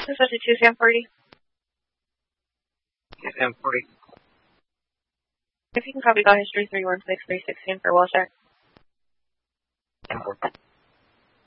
This is 52 Sam 40. Yes, Sam 40. If you can copy call history 316 316 for Walshack. Sam 40.